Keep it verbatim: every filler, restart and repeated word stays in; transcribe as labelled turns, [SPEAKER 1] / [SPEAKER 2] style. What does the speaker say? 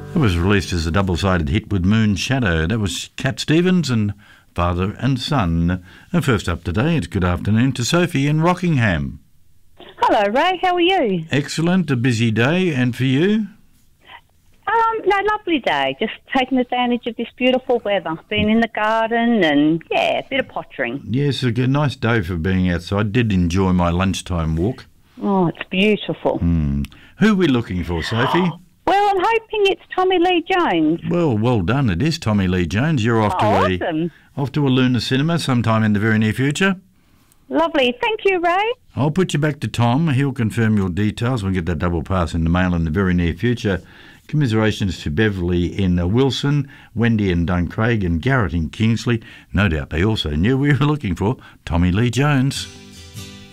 [SPEAKER 1] It was released as a double-sided hit with Moon Shadow. That was Cat Stevens and Father and Son. And first up today, it's good afternoon to Sophie in Rockingham.
[SPEAKER 2] Hello, Ray. How are you?
[SPEAKER 1] Excellent. A busy day. And for you?
[SPEAKER 2] Um, no, lovely day. Just taking advantage of this beautiful weather. Been in the garden and, yeah, a bit of pottering.
[SPEAKER 1] Yes, a good, nice day for being outside. Did enjoy my lunchtime walk.
[SPEAKER 2] Oh, it's beautiful.
[SPEAKER 1] Mm. Who are we looking for, Sophie?
[SPEAKER 2] Well, I'm hoping it's Tommy Lee Jones.
[SPEAKER 1] Well, well done. It is Tommy Lee Jones. You're off to
[SPEAKER 2] Oh,
[SPEAKER 1] a
[SPEAKER 2] awesome.
[SPEAKER 1] off to a Luna Cinema sometime in the very near future.
[SPEAKER 2] Lovely. Thank you, Ray.
[SPEAKER 1] I'll put you back to Tom. He'll confirm your details. We'll get that double pass in the mail in the very near future. Commiserations to Beverly in uh, Wilson, Wendy in Duncraig and Garrett in Kingsley. No doubt they also knew we were looking for Tommy Lee Jones.